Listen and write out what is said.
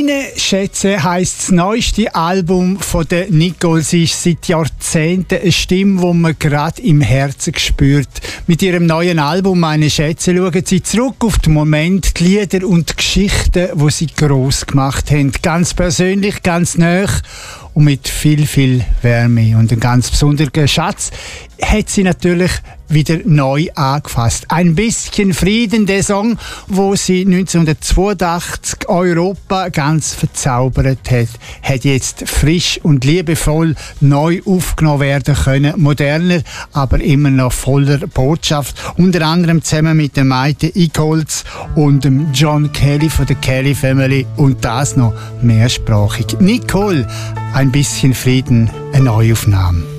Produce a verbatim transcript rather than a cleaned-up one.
Meine Schätze heisst das neueste Album von der Nicole. Sie ist seit Jahrzehnten eine Stimme, die man gerade im Herzen spürt. Mit ihrem neuen Album «Meine Schätze» schauen sie zurück auf den Moment, die Lieder und die Geschichten, die sie gross gemacht haben. Ganz persönlich, ganz nah und mit viel, viel Wärme. Und einen ganz besonderen Schatz hat sie natürlich wieder neu angefasst. Ein bisschen Frieden, der Song, wo sie neunzehnhundertzweiundachtzig Europa ganz verzaubert hat, hat jetzt frisch und liebevoll neu aufgenommen werden können. Moderner, aber immer noch voller Botschaft. Unter anderem zusammen mit dem Maite Eagles und dem John Kelly von der Kelly Family und das noch mehrsprachig. Nicole, ein bisschen Frieden, eine Neuaufnahme.